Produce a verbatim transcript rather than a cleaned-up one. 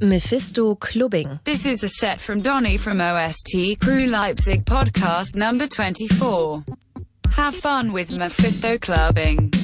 Mephisto Clubbing. This is a set from Donny from O S T Crew Leipzig podcast number twenty-four. Have fun with Mephisto Clubbing.